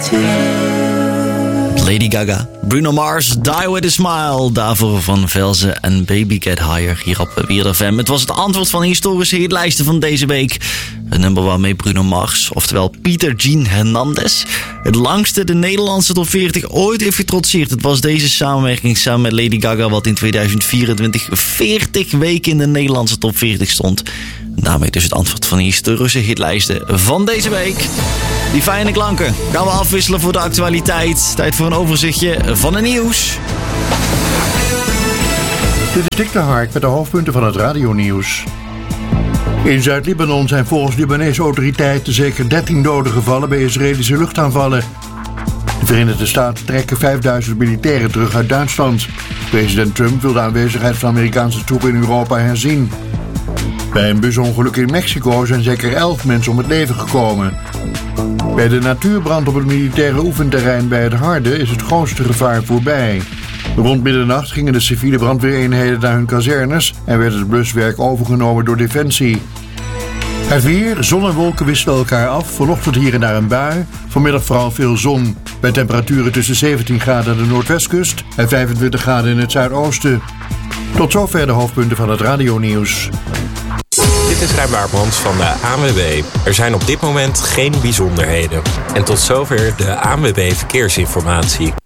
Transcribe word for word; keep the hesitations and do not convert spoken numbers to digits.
Lady Gaga, Bruno Mars, Die With A Smile. Daarvoor Van Velzen en Baby Get Higher hier op W D F M. Het was het antwoord van de historische hitlijsten van deze week. Een nummer waarmee Bruno Mars, oftewel Pieter Gene Hernandez, het langste de Nederlandse top veertig ooit heeft getrotseerd. Het was deze samenwerking samen met Lady Gaga wat in tweeduizend vierentwintig veertig weken in de Nederlandse top veertig stond. En daarmee dus het antwoord van de historische hitlijsten van deze week. Die fijne klanken gaan we afwisselen voor de actualiteit. Tijd voor een overzichtje van het nieuws. Dit is Dick de Hark met de hoofdpunten van het radionieuws. In Zuid-Libanon zijn volgens Libanese autoriteiten zeker dertien doden gevallen bij Israëlische luchtaanvallen. De Verenigde Staten trekken vijfduizend militairen terug uit Duitsland. President Trump wil de aanwezigheid van Amerikaanse troepen in Europa herzien. Bij een busongeluk in Mexico zijn zeker elf mensen om het leven gekomen. Bij de natuurbrand op het militaire oefenterrein bij het Harde is het grootste gevaar voorbij. Rond middernacht gingen de civiele brandweereenheden naar hun kazernes en werd het bluswerk overgenomen door Defensie. Het weer, zon en wolken wisselen elkaar af. Vanochtend hier en daar een bui. Vanmiddag vooral veel zon. Bij temperaturen tussen zeventien graden aan de noordwestkust en vijfentwintig graden in het zuidoosten. Tot zover de hoofdpunten van het radionieuws. Dit is Rijn Baartmans van de A N W B. Er zijn op dit moment geen bijzonderheden. En tot zover de A N W B Verkeersinformatie.